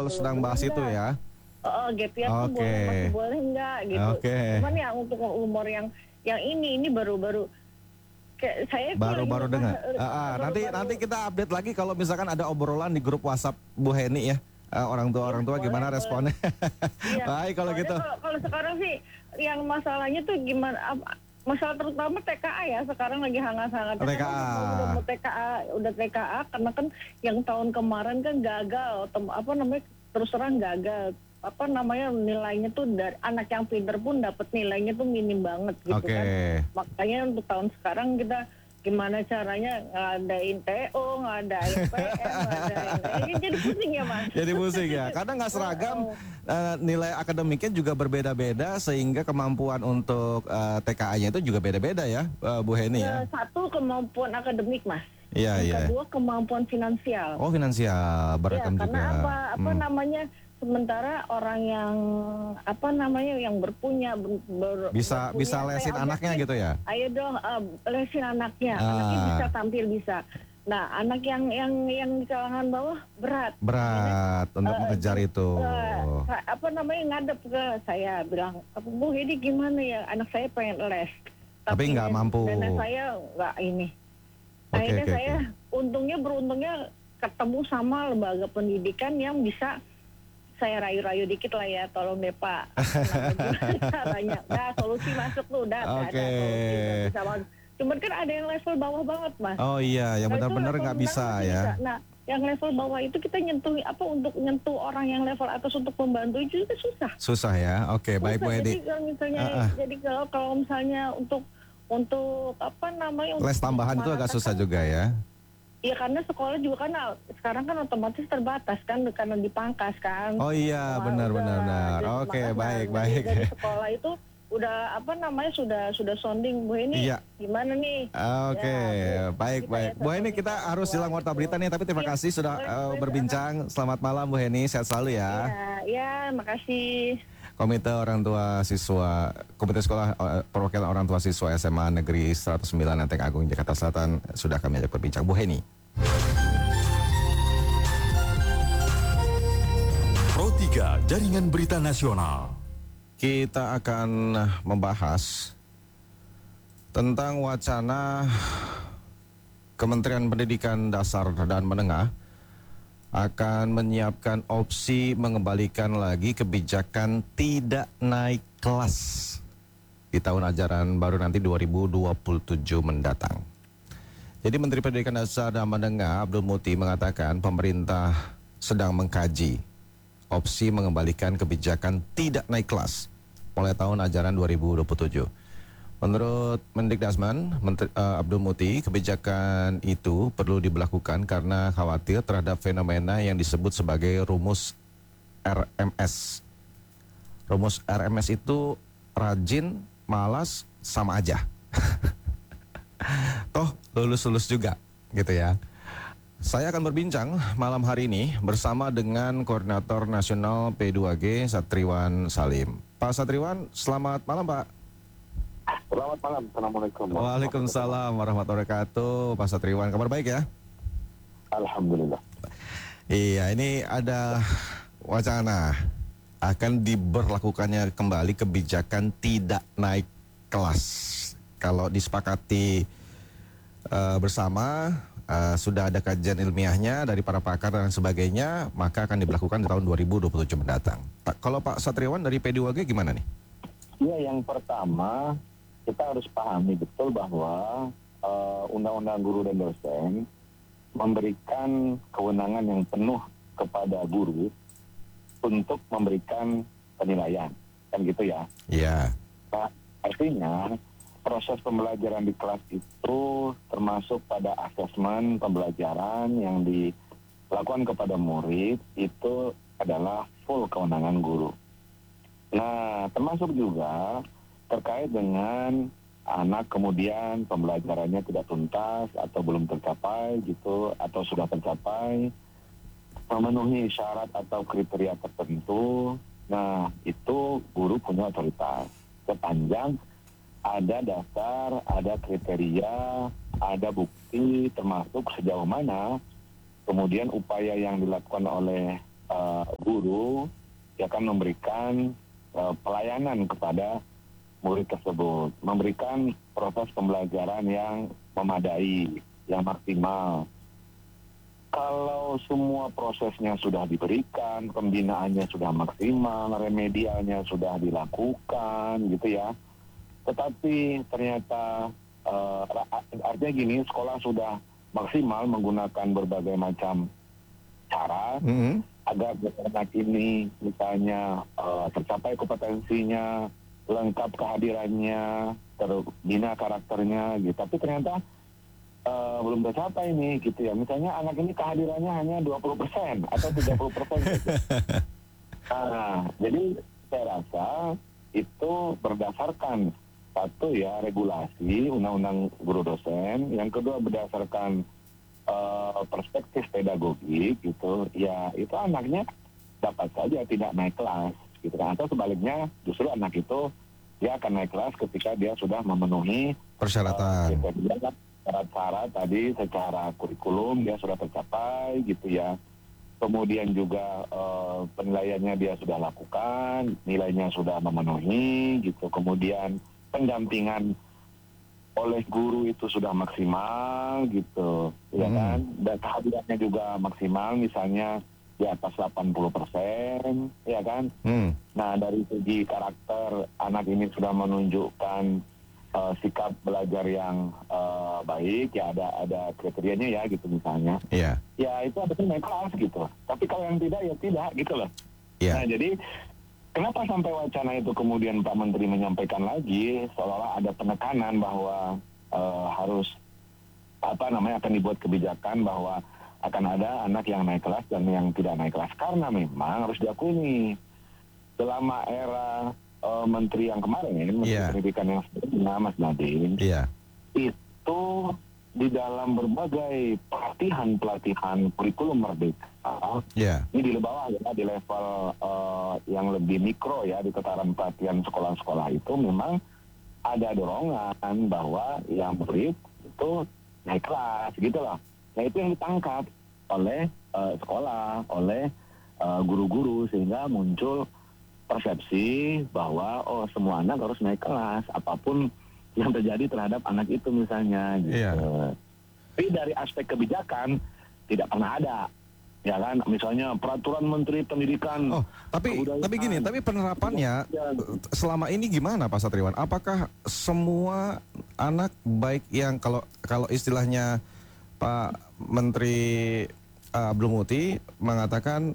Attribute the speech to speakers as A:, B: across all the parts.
A: kalau sedang bahas itu ya.
B: Gap year tuh
A: Oke.
B: masih boleh nggak gitu.
A: Oke.
B: Cuman ya untuk umur yang ini baru kayak saya tuh
A: Baru-baru
B: lagi
A: dengar.
B: baru-baru.
A: Nanti kita update lagi kalau misalkan ada obrolan di grup WhatsApp Bu Heni ya. Orang tua
B: Boleh,
A: gimana
B: boleh.
A: responnya?
B: Iya.
A: Baik kalau
B: Soalnya
A: gitu.
B: Kalau sekarang sih yang masalahnya tuh gimana masalah terutama TKA ya sekarang lagi hangat-hangatnya.
A: TKA.
B: Udah mau TKA karena kan yang tahun kemarin kan gagal terus terang gagal. Nilainya tuh dari anak yang pinter pun dapat nilainya tuh minim banget gitu kan. Makanya untuk tahun sekarang kita gimana caranya ngadain TO, ngadain PM, jadi pusing ya Mas.
A: Jadi pusing ya, karena nggak seragam, nilai akademiknya juga berbeda-beda sehingga kemampuan untuk TKA-nya itu juga beda-beda ya, Bu Heni ya.
B: Satu kemampuan akademik Mas.
A: Iya.
B: Kedua kemampuan finansial.
A: Oh finansial, beragam juga.
B: Karena apa namanya? Sementara orang yang yang berpunya
A: bisa lesin anaknya gitu ya.
B: Ayo dong lesin anaknya bisa tampil bisa. Nah anak yang di kalangan bawah berat
A: untuk mengejar itu.
B: Ngadep ke saya bilang, Bu Hedi gimana ya, anak saya pengen les
A: tapi nggak mampu.
B: Dana saya nggak ini. Akhirnya saya beruntungnya ketemu sama lembaga pendidikan yang bisa saya rayu-rayu dikit lah ya, tolong deh Pak. Caranya, solusi masuk tuh, ada solusi bisa banget. Cuman kan ada yang level bawah banget Mas.
A: Oh iya, yang benar-benar nggak bisa ya.
B: Nah, yang level bawah itu kita untuk nyentuh orang yang level atas untuk membantu itu susah.
A: Susah ya, oke baik Bu Hedi.
B: Jadi kalau misalnya untuk
A: les tambahan itu agak susah juga ya.
B: Iya karena sekolah juga kan sekarang kan otomatis terbatas kan karena dipangkas kan.
A: Oh iya benar. Oke baik.
B: Dari sekolah itu udah sudah sounding Bu Heni.
A: Iya.
B: Gimana nih?
A: Oke baik. Bu Heni kita harus silang warta berita nih, tapi terima kasih sudah berbincang. Selamat malam Bu Heni, sehat selalu ya.
B: Iya makasih.
A: Komite Sekolah Perwakilan Orang Tua Siswa SMA Negeri 109 Lenteng Agung Jakarta Selatan sudah kami ajak berbincang. Bu Heni.
C: Pro 3 Jaringan Berita Nasional.
A: Kita akan membahas tentang wacana Kementerian Pendidikan Dasar dan Menengah akan menyiapkan opsi mengembalikan lagi kebijakan tidak naik kelas di tahun ajaran baru nanti 2027 mendatang. Jadi Menteri Pendidikan Dasar dan Menengah Abdul Muti mengatakan pemerintah sedang mengkaji opsi mengembalikan kebijakan tidak naik kelas mulai tahun ajaran 2027. Menurut Mendikdasman Abdul Muti, kebijakan itu perlu diberlakukan karena khawatir terhadap fenomena yang disebut sebagai rumus RMS. Rumus RMS itu rajin, malas, sama aja. Toh lulus-lulus juga gitu ya. Saya akan berbincang malam hari ini bersama dengan Koordinator Nasional P2G Satriwan Salim. Pak Satriwan, selamat malam Pak.
D: Selamat malam, Assalamualaikum.
A: Waalaikumsalam warahmatullahi wabarakatuh. Pak Satriwan, kabar baik ya?
D: Alhamdulillah.
A: Iya, ini ada wacana akan diberlakukannya kembali kebijakan tidak naik kelas. Kalau disepakati bersama, sudah ada kajian ilmiahnya dari para pakar dan sebagainya, maka akan diberlakukan di tahun 2027 mendatang. Kalau Pak Satriwan dari P2G gimana nih?
D: Ya, yang pertama kita harus pahami betul bahwa Undang-Undang Guru dan Dosen memberikan kewenangan yang penuh kepada guru untuk memberikan penilaian, kan gitu ya?
A: Iya.
D: Nah, artinya proses pembelajaran di kelas itu termasuk pada asesmen pembelajaran yang dilakukan kepada murid itu adalah full kewenangan guru. Nah, termasuk juga terkait dengan anak kemudian pembelajarannya tidak tuntas atau belum tercapai gitu, atau sudah tercapai, memenuhi syarat atau kriteria tertentu. Nah, itu guru punya otoritas. Sepanjang ada dasar, ada kriteria, ada bukti, termasuk sejauh mana kemudian upaya yang dilakukan oleh guru ya kan memberikan pelayanan kepada murid tersebut, memberikan proses pembelajaran yang memadai, yang maksimal. Kalau semua prosesnya sudah diberikan, pembinaannya sudah maksimal, remedialnya sudah dilakukan gitu ya. Tetapi ternyata artinya gini, sekolah sudah maksimal menggunakan berbagai macam cara agar anak ini misalnya tercapai kompetensinya, lengkap kehadirannya, terbina karakternya gitu. Tapi ternyata belum tercapai nih gitu ya. Misalnya anak ini kehadirannya hanya 20% atau 30% gitu. Nah, jadi saya rasa itu berdasarkan satu ya regulasi undang-undang guru dosen, yang kedua berdasarkan perspektif pedagogik gitu. Ya itu anaknya dapat saja tidak naik kelas gitu kan. Atau sebaliknya justru anak itu dia akan naik kelas ketika dia sudah memenuhi
A: persyaratan.
D: Syarat-syarat tadi secara kurikulum dia sudah tercapai gitu ya. Kemudian juga penilaiannya dia sudah lakukan, nilainya sudah memenuhi gitu. Kemudian pendampingan oleh guru itu sudah maksimal gitu, ya kan? Dan kehadirannya juga maksimal, misalnya di atas 80%, ya kan? Nah, dari segi karakter anak ini sudah menunjukkan sikap belajar yang baik, ya ada kriterianya ya gitu misalnya.
A: Iya.
D: Ya itu ada naik kelas gitu. Tapi kalau yang tidak ya tidak gitu loh.
A: Iya.
D: Nah, jadi kenapa sampai wacana itu kemudian Pak Menteri menyampaikan lagi seolah-olah ada penekanan bahwa harus akan dibuat kebijakan bahwa akan ada anak yang naik kelas dan yang tidak naik kelas, karena memang harus diakui nih, selama era Menteri yang kemarin, Menteri Pendidikan yang sebelumnya Mas Nadiem, itu di dalam berbagai pelatihan kurikulum merdeka, ini di bawah ya, di level yang lebih mikro ya, di tataran pelatihan sekolah-sekolah itu memang ada dorongan bahwa yang murid itu naik kelas gitu loh. Nah itu yang ditangkap oleh sekolah, oleh guru-guru, sehingga muncul persepsi bahwa semua anak harus naik kelas apapun yang terjadi terhadap anak itu misalnya gitu. Tapi dari aspek kebijakan tidak pernah ada, ya kan, misalnya peraturan Menteri Pendidikan.
A: Tapi gini, tapi penerapannya selama ini gimana Pak Satriwan? Apakah semua anak, baik yang kalau istilahnya Pak Menteri Abdul Muti mengatakan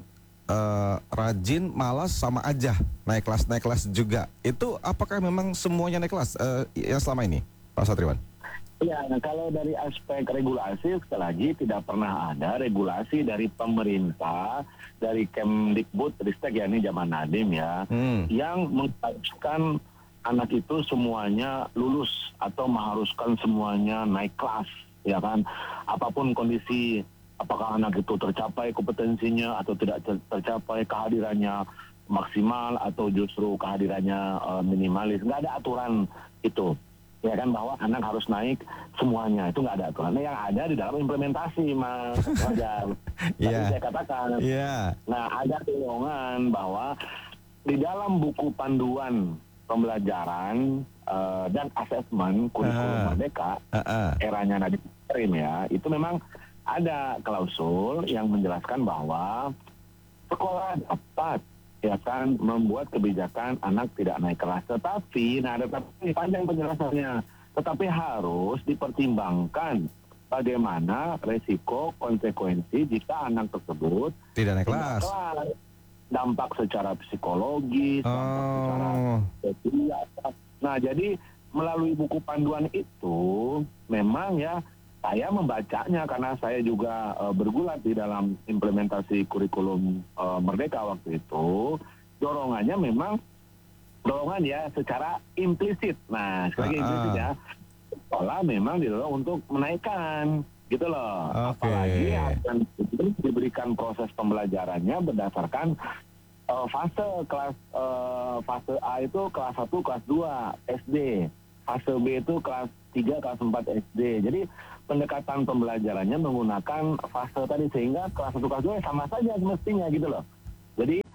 A: rajin, malas sama aja naik kelas juga, itu apakah memang semuanya naik kelas yang selama ini Pak Satriwan?
D: Ya, nah kalau dari aspek regulasi, sekali lagi tidak pernah ada regulasi dari pemerintah, dari Kemdikbud Ristek, ya ini zaman Nadiem ya, yang mengharuskan anak itu semuanya lulus atau mengharuskan semuanya naik kelas, ya kan? Apapun kondisi, apakah anak itu tercapai kompetensinya atau tidak tercapai, kehadirannya maksimal atau justru kehadirannya minimalis, nggak ada aturan itu. Ya kan, bahwa anak harus naik semuanya, itu nggak ada aturannya. Yang ada di dalam implementasi, Mas Wajar. Tadi saya katakan. Nah, ada dorongan bahwa di dalam buku panduan pembelajaran dan asesmen kurikulum merdeka eranya Nadiem Makarim ya, itu memang ada klausul yang menjelaskan bahwa sekolah dapat ya kan membuat kebijakan anak tidak naik kelas, tetapi panjang penjelasannya, tetapi harus dipertimbangkan bagaimana resiko konsekuensi jika anak tersebut
A: tidak naik kelas.
D: Dampak secara psikologis, dampak secara sosial. Nah, jadi melalui buku panduan itu memang ya saya membacanya karena saya juga bergulat di dalam implementasi kurikulum merdeka waktu itu. Dorongannya memang dorongan ya secara implisit. Nah, sekali lagi implisit ya. Sekolah memang didorong untuk menaikkan gitu loh. Apalagi akan diberikan proses pembelajarannya berdasarkan fase kelas, fase A itu kelas 1, kelas 2 SD. Fase B itu kelas 3, kelas 4 SD. Jadi pendekatan pembelajarannya menggunakan fase tadi, sehingga kelas 1, kelas 2 sama saja semestinya gitu loh. Jadi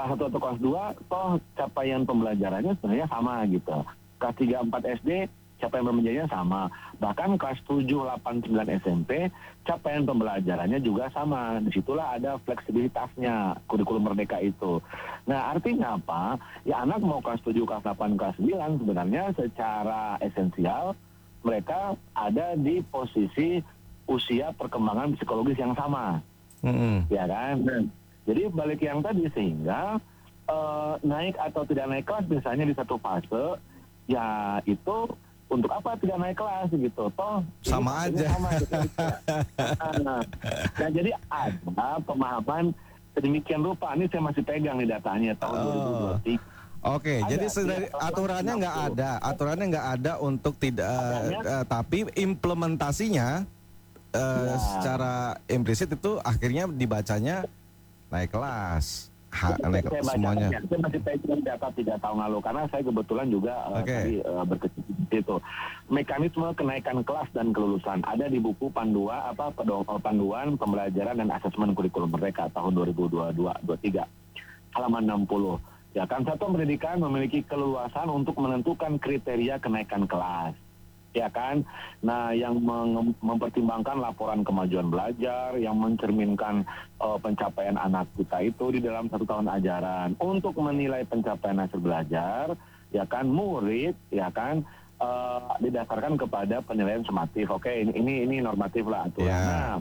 D: kelas 1 atau kelas 2, toh capaian pembelajarannya sebenarnya sama gitu. Kelas 3, 4 SD, capaian pembelajarannya sama. Bahkan kelas 7, 8, 9 SMP, capaian pembelajarannya juga sama. Disitulah ada fleksibilitasnya kurikulum merdeka itu. Nah, artinya apa? Ya anak mau kelas 7, kelas 8, kelas 9, sebenarnya secara esensial mereka ada di posisi usia perkembangan psikologis yang sama. Ya kan? Jadi balik yang tadi, sehingga naik atau tidak naik kelas misalnya di satu fase, ya itu untuk apa tidak naik kelas gitu, toh
A: Sama aja.
D: sama, gitu. Nah, jadi ada pemahaman sedemikian rupa. Ini saya masih pegang nih datanya tahun 2023.
A: Oke,
D: Ada,
A: jadi
D: ya,
A: aturannya nggak ada untuk tidak, tapi implementasinya secara implisit itu akhirnya dibacanya naik kelas. Naik
D: Saya
A: semuanya.
D: bacakannya, saya masih pegang data 3 tahun lalu karena saya kebetulan juga tadi berkecimpung di situ. Mekanisme kenaikan kelas dan kelulusan ada di buku panduan pembelajaran dan asesmen kurikulum merdeka tahun 2022-23 halaman 60. Ya kan, satuan pendidikan memiliki keleluasan untuk menentukan kriteria kenaikan kelas. Ya kan, nah yang mempertimbangkan laporan kemajuan belajar, yang mencerminkan pencapaian anak kita itu di dalam 1 tahun ajaran. Untuk menilai pencapaian hasil belajar, ya kan, murid, ya kan, didasarkan kepada penilaian sumatif. Oke, ini normatif lah aturan.
A: Yeah.
D: Nah,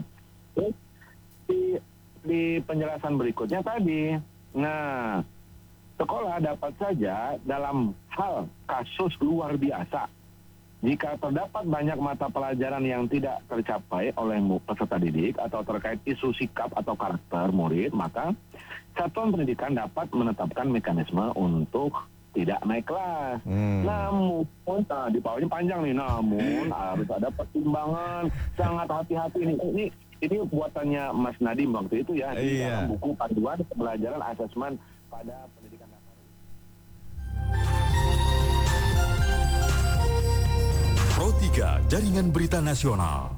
D: di penjelasan berikutnya tadi, nah sekolah dapat saja dalam hal kasus luar biasa jika terdapat banyak mata pelajaran yang tidak tercapai oleh peserta didik atau terkait isu sikap atau karakter murid, maka satuan pendidikan dapat menetapkan mekanisme untuk tidak naik kelas. Namun, di bawahnya panjang nih, namun harus ada pertimbangan, sangat hati-hati nih. Ini buatannya Mas Nadiem waktu itu ya, di dalam buku panduan pembelajaran asesmen pada pendidikan dasar.
C: Pro 3 Jaringan Berita Nasional.